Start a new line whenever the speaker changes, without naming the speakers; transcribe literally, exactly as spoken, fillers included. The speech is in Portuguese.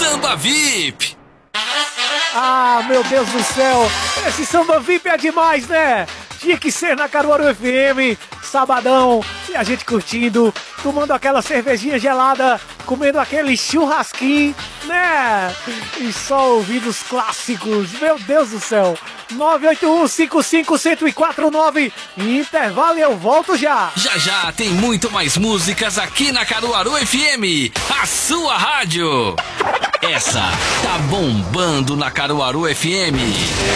Samba V I P.
Ah, meu Deus do céu, esse Samba V I P é demais, né? Tinha que ser na Caruaru F M, sabadão, e a gente curtindo, tomando aquela cervejinha gelada, comendo aquele churrasquinho, né? E só ouvindo os clássicos, meu Deus do céu. nove oito um, cinco cinco, um zero quatro nove, intervalo e eu volto já.
Já já tem muito mais músicas aqui na Caruaru F M, a sua rádio. Essa tá bombando na Caruaru F M.